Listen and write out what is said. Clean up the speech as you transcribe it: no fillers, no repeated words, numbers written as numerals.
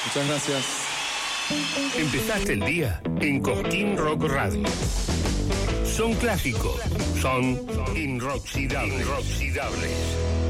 Muchas gracias. Empezaste el día en Cosquín Rock Radio. Son clásicos, son inroxidables.